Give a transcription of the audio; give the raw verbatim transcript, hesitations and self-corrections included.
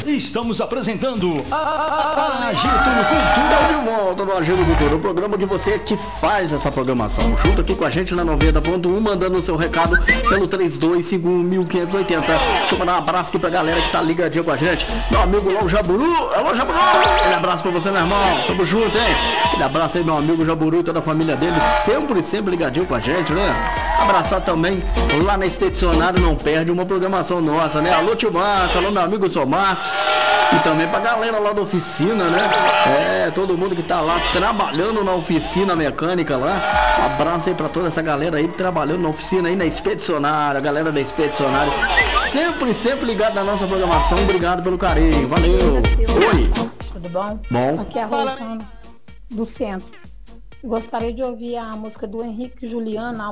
Estamos apresentando a Agito Cultura. De volta no Agito Cultura, o programa que você que faz essa programação. Junto aqui com a gente na noventa ponto um, mandando o seu recado pelo três dois cinco um cinco zero zero zero. Deixa eu mandar um abraço aqui pra galera que tá ligadinha com a gente. Meu amigo lá, o Jaburu. Alô, Jaburu. Aquele abraço pra você, meu irmão. Tamo junto, hein? Aquele abraço aí, meu amigo Jaburu e toda a família dele. Sempre, sempre ligadinho com a gente, né? Abraçar também lá na Expedicionário, não perde uma programação nossa, né? Alô, tio Marco. Alô, meu amigo Sou Marcos. E também pra galera lá da oficina, né? É, todo mundo que tá lá trabalhando na oficina mecânica lá. Um abraço aí pra toda essa galera aí trabalhando na oficina aí, na Expedicionário, a galera da Expedicionário. Sempre, sempre ligado na nossa programação. Obrigado pelo carinho. Valeu. Oi. Tudo bom? Bom. Aqui é a Rosana do Centro. Gostaria de ouvir a música do Henrique Juliano,